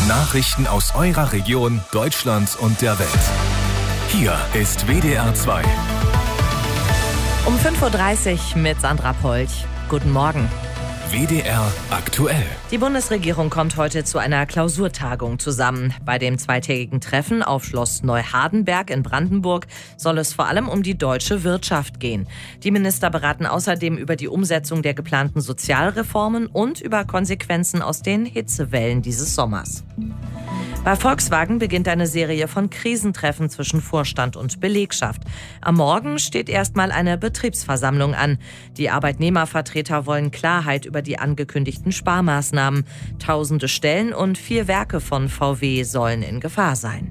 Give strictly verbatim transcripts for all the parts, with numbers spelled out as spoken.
Nachrichten aus eurer Region, Deutschland und der Welt. Hier ist W D R zwei. Um fünf Uhr dreißig mit Sandra Polch. Guten Morgen. W D R aktuell. Die Bundesregierung kommt heute zu einer Klausurtagung zusammen. Bei dem zweitägigen Treffen auf Schloss Neuhardenberg in Brandenburg soll es vor allem um die deutsche Wirtschaft gehen. Die Minister beraten außerdem über die Umsetzung der geplanten Sozialreformen und über Konsequenzen aus den Hitzewellen dieses Sommers. Bei Volkswagen beginnt eine Serie von Krisentreffen zwischen Vorstand und Belegschaft. Am Morgen steht erstmal eine Betriebsversammlung an. Die Arbeitnehmervertreter wollen Klarheit über die angekündigten Sparmaßnahmen. Tausende Stellen und vier Werke von V W sollen in Gefahr sein.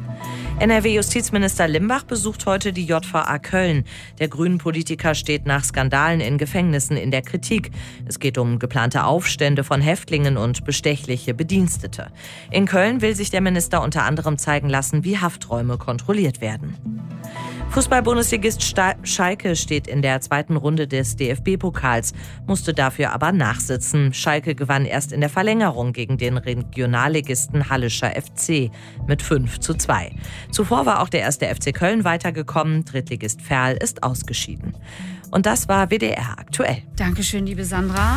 N R W-Justizminister Limbach besucht heute die J V A Köln. Der Grünen-Politiker steht nach Skandalen in Gefängnissen in der Kritik. Es geht um geplante Aufstände von Häftlingen und bestechliche Bedienstete. In Köln will sich der Minister unter anderem zeigen lassen, wie Hafträume kontrolliert werden. Fußball-Bundesligist Schalke steht in der zweiten Runde des D F B-Pokals, musste dafür aber nachsitzen. Schalke gewann erst in der Verlängerung gegen den Regionalligisten Hallischer F C mit fünf zu zwei. Zuvor war auch der erste F C Köln weitergekommen, Drittligist Verl ist ausgeschieden. Und das war W D R aktuell. Dankeschön, liebe Sandra.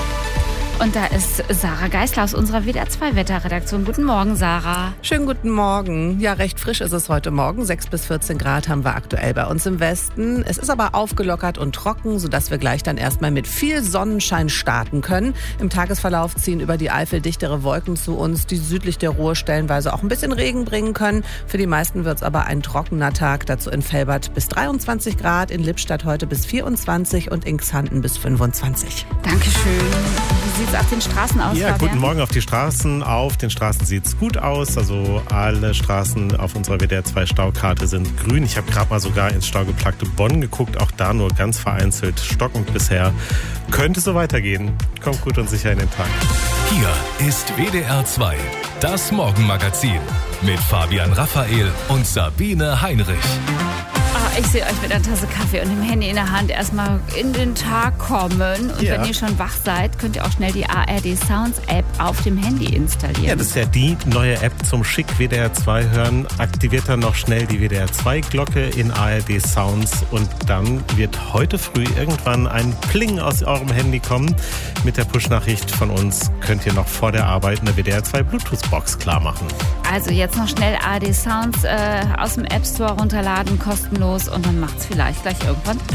Und da ist Sarah Geisler aus unserer W D R zwei Wetterredaktion. Guten Morgen, Sarah. Schönen guten Morgen. Ja, recht frisch ist es heute Morgen. sechs bis vierzehn Grad haben wir aktuell bei uns im Westen. Es ist aber aufgelockert und trocken, sodass wir gleich dann erstmal mit viel Sonnenschein starten können. Im Tagesverlauf ziehen über die Eifel dichtere Wolken zu uns, die südlich der Ruhr stellenweise auch ein bisschen Regen bringen können. Für die meisten wird es aber ein trockener Tag. Dazu in Velbert bis dreiundzwanzig Grad, in Lippstadt heute bis vierundzwanzig und in Xanten bis fünfundzwanzig. Dankeschön. Wie sieht es auf den Straßen aus? Ja, Fabian? Guten Morgen auf die Straßen. Auf den Straßen sieht es gut aus. Also alle Straßen auf unserer W D R zwei Staukarte sind grün. Ich habe gerade mal sogar ins staugeplagte Bonn geguckt. Auch da nur ganz vereinzelt stockend bisher. Könnte so weitergehen. Kommt gut und sicher in den Tag. Hier ist W D R zwei, das Morgenmagazin mit Fabian Raphael und Sabine Heinrich. Oh, ich sehe euch mit einer Tasse Kaffee und dem Handy in der Hand erstmal in den Tag kommen. Und Ja. wenn ihr schon wach seid, könnt ihr auch schnell die A R D Sounds App auf dem Handy installieren. Ja, das ist ja die neue App zum schick W D R zwei hören. Aktiviert dann noch schnell die W D R zwei Glocke in A R D Sounds und dann wird heute früh irgendwann ein Pling aus eurem Handy kommen. Mit der Push-Nachricht von uns könnt ihr noch vor der Arbeit eine W D R zwei Bluetooth-Box klar machen. Also jetzt noch schnell A R D Sounds äh, aus dem App Store runterladen, kostenlos, und dann macht's vielleicht gleich irgendwann